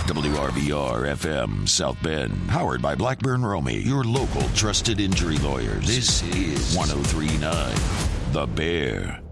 WRBR-FM South Bend, powered by Blackburn Romey, your local trusted injury lawyers. This is 103.9 The Bear.